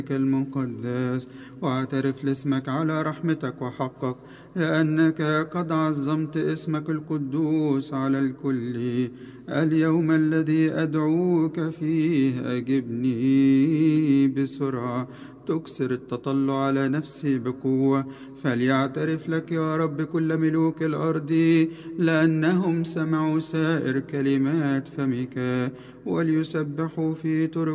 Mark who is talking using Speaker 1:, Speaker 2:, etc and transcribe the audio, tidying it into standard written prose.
Speaker 1: المقدس، واعترف لاسمك على رحمتك وحقك، لأنك قد عظمت اسمك القدوس على الكل. اليوم الذي أدعوك فيه أجبني بسرعة، تكسر التطلع على نفسي بقوة. فليعترف لك يا رب كل ملوك الأرض، لأنهم سمعوا سائر كلمات فمك، وليسبحوا في طرق